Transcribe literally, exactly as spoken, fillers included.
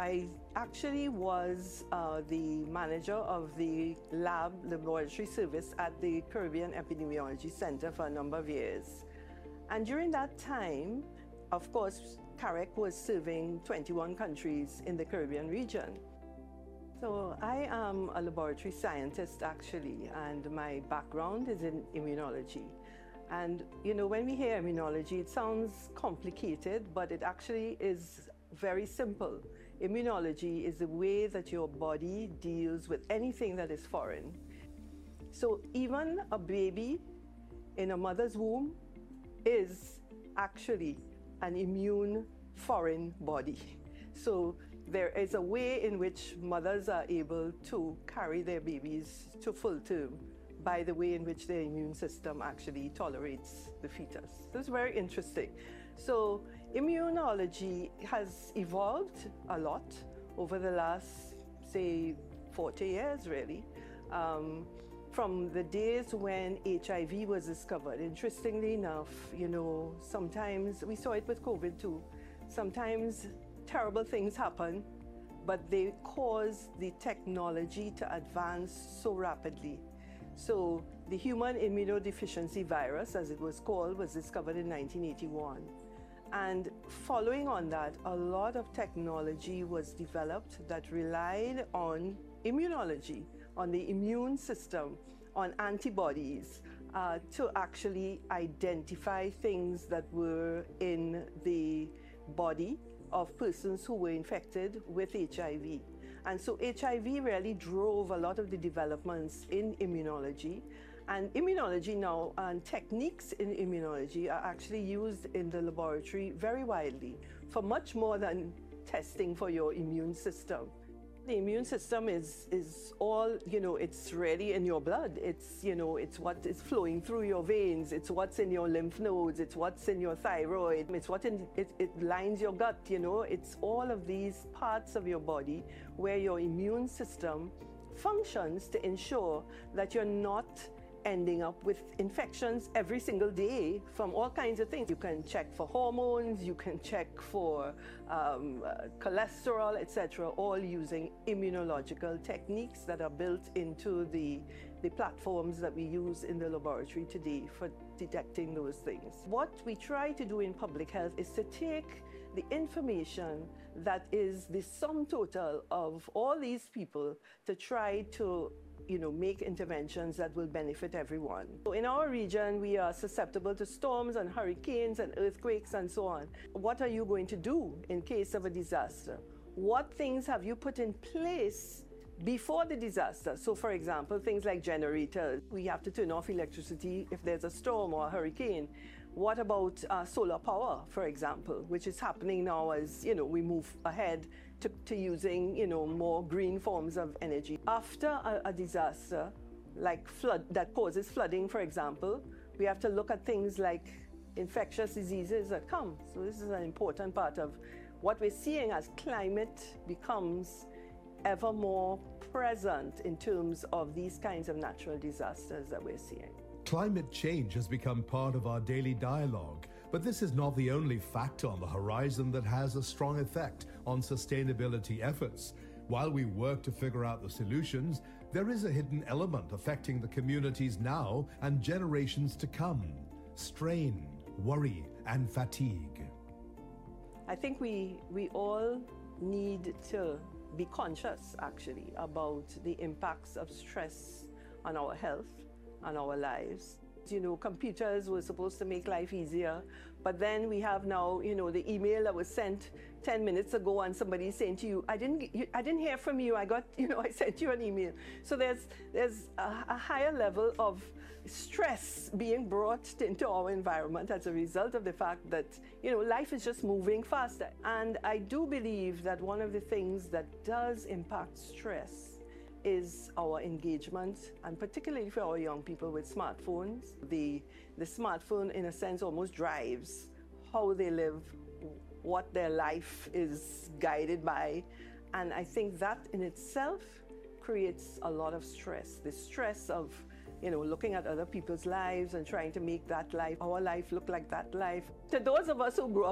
I actually was uh, the manager of the lab laboratory service at the Caribbean Epidemiology Center for a number of years. And during that time, of course, CAREC was serving twenty-one countries in the Caribbean region. So I am a laboratory scientist actually, and my background is in immunology. And you know, when we hear immunology, it sounds complicated, but it actually is very simple. Immunology is the way that your body deals with anything that is foreign. So even a baby in a mother's womb is actually an immune foreign body. So there is a way in which mothers are able to carry their babies to full term by the way in which their immune system actually tolerates the fetus. So it's very interesting. So immunology has evolved a lot over the last, say, forty years really. Um, from the days when H I V was discovered. Interestingly enough, you know, sometimes, we saw it with COVID too, sometimes terrible things happen, but they cause the technology to advance so rapidly. So the human immunodeficiency virus, as it was called, was discovered in nineteen eighty-one. And following on that, a lot of technology was developed that relied on immunology, on the immune system, on antibodies, uh, to actually identify things that were in the body of persons who were infected with H I V. And so H I V really drove a lot of the developments in immunology. And immunology now, and techniques in immunology are actually used in the laboratory very widely for much more than testing for your immune system. The immune system is, is all, you know, it's really in your blood. It's, you know, it's what is flowing through your veins. It's what's in your lymph nodes. It's what's in your thyroid. It's what in, it, it lines your gut, you know. It's all of these parts of your body where your immune system functions to ensure that you're not ending up with infections every single day from all kinds of things. You can check for hormones, you can check for um, uh, cholesterol, et cetera, all using immunological techniques that are built into the, the platforms that we use in the laboratory today for detecting those things. What we try to do in public health is to take the information that is the sum total of all these people to try to you know, make interventions that will benefit everyone. So in our region, we are susceptible to storms and hurricanes and earthquakes and so on. What are you going to do in case of a disaster? What things have you put in place before the disaster? So for example, things like generators. We have to turn off electricity if there's a storm or a hurricane. What about uh, solar power, for example, which is happening now as, you know, we move ahead to, to using, you know, more green forms of energy. After a, a disaster, like flood, that causes flooding, for example, we have to look at things like infectious diseases that come. So this is an important part of what we're seeing as climate becomes ever more present in terms of these kinds of natural disasters that we're seeing. Climate change has become part of our daily dialogue, but this is not the only factor on the horizon that has a strong effect on sustainability efforts. While we work to figure out the solutions, there is a hidden element affecting the communities now and generations to come: strain, worry, and fatigue. I think we, we all need to be conscious, actually, about the impacts of stress on our health, on our lives. You know, computers were supposed to make life easier, but then we have now, you know, the email that was sent ten minutes ago and somebody saying to you, I didn't, you, I didn't hear from you, I got, you know, I sent you an email. So there's, there's a, a higher level of stress being brought into our environment as a result of the fact that, you know, life is just moving faster. And I do believe that one of the things that does impact stress is our engagement, and particularly for our young people with smartphones. The, the smartphone, in a sense, almost drives how they live, what their life is guided by. And I think that in itself creates a lot of stress. The stress of, you know, looking at other people's lives and trying to make that life, our life, look like that life. To those of us who grew up